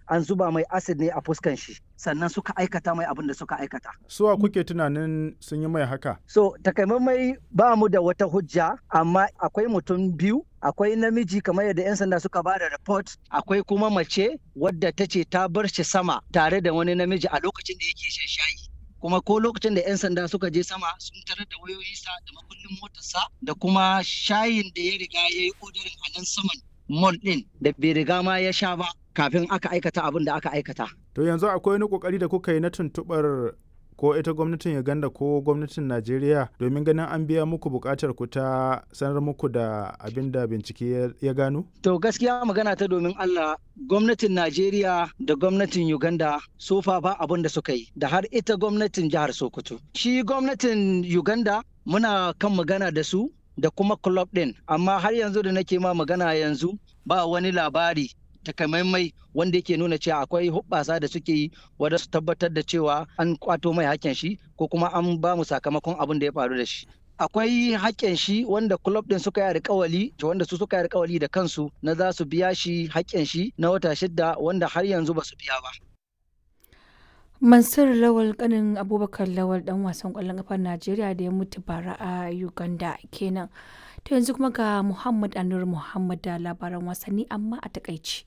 an zuba mai acid ne a fuskan shi sannan suka aikata mai abin da suka aikata. Suwa kuke tunanin sun yi mai haka? So takamaimai ba mu da wata hujja amma akwai mutum biyu, akwai namiji kamar yadda 'yan sanda suka ba da report, akwai kuma mace wadda ta ce ta bar shi sama tare da wani namiji a lokacin da yake shan shayi. Kuma ko lokacin da 'yan sanda suka je sama sun tarar da wayoyinsa da makullin motarsa da kuma shayin da ya riga ya yi odarin a nan saman mall ɗin da bai riga ma ya sha ba kafin aka aikata abin da aka aikata. To yanzu akwai wani kokari da kuka yi na tuntuɓar ko ita gwamnatin Uganda ko gwamnatin Najeriya domin ganin an biya muku buƙatar ku ta sanar muku da abin da bincike ya gano? To gaskiya magana ta domin Allah, gwamnatin Najeriya da gwamnatin Uganda sofa ba abin da suka yi da har ita gwamnatin jihar Sokoto. Shi gwamnatin Uganda muna kan magana da su da kuma club ɗin, amma har yanzu da nake ma magana yanzu ba wani labari takamaimai wanda yake nuna cewa akwai hubbasa da suke yi wadda su tabbatar da cewa an kwato mai hakken shi ko kuma an ba mu sakamakon abin da ya faru da shi. Akwai hakken shi wanda club din suka yi alkawali wanda su suka yi alkawali da kansu na za su biya shi hakken shi na wata 6 wanda har yanzu ba su biya ba. Mansur Lawal kanin Abubakar Lawal dan wasan kwallon kafar Najeriya da ya mutu bara a Uganda kenan. To yanzu kuma ga Muhammad Anur Muhammad da labaran wasanni amma a takaici.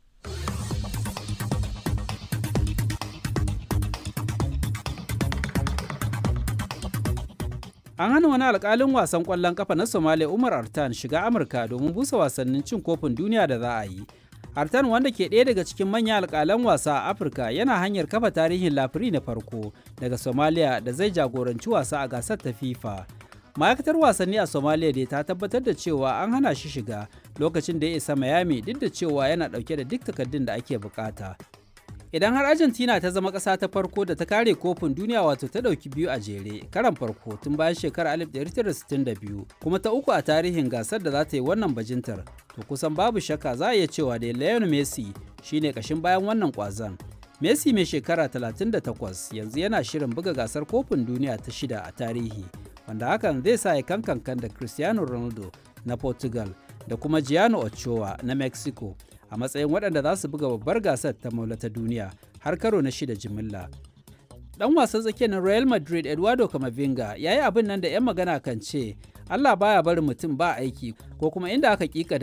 An hana wani alkalin wasan ƙwallon ƙafa na Somalia Umar Artan shiga Amurka domin busa wasannin cin kofin duniya da za a yi. Artan wanda ke ɗaya daga cikin manyan alkalan wasa a Afirka yana hanyar kafa tarihin lafiri na farko daga Somalia da zai jagoranci wasa a gasar ta FIFA. Ma'aikatar wasanni a Somalia dai ta tabbatar da cewa an hana shi shiga lokacin da ya isa Miami duk da cewa yana ɗauke da duk takardun da ake bukata. Idan har Argentina ta zama ƙasa ta farko da ta kare kofin duniya wato ta ɗauki 2 a jere karan farko tun bayan shekarar 1962 kuma ta uku a tarihin gasar da za ta yi wannan bajintar, to kusan babu shakka za a iya cewa da Lionel Messi shine ƙashin bayan wannan ƙwazon. Messi mai shekara 38 yanzu yana shirin buga gasar kofin duniya ta 6 a tarihi, wanda hakan zai sa ya kankan da Cristiano Ronaldo na Portugal da kuma Gianni Ochoa na Mexico a matsayin waɗanda za su buga babbar gasar ta maula ta duniya har karo na 6 jimilla. Ɗan wasan tsakiyar na Real Madrid Eduardo Camavinga ya yi abin nan da 'yan magana kan ce Allah baya barin mutum ba aiki ko kuma inda aka ƙiƙa